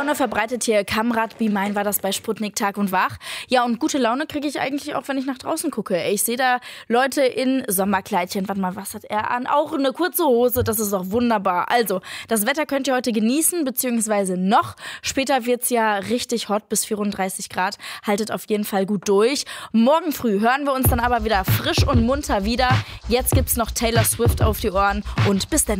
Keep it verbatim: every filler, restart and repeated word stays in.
Laune verbreitet hier Kamrat Bimein, war das bei Sputnik Tag und Wach. Ja, und gute Laune kriege ich eigentlich auch, wenn ich nach draußen gucke. Ich sehe da Leute in Sommerkleidchen. Warte mal, was hat er an? Auch eine kurze Hose, das ist doch wunderbar. Also, das Wetter könnt ihr heute genießen, beziehungsweise noch. Später wird's ja richtig hot, bis vierunddreißig Grad. Haltet auf jeden Fall gut durch. Morgen früh hören wir uns dann aber wieder frisch und munter wieder. Jetzt gibt's noch Taylor Swift auf die Ohren und bis dann.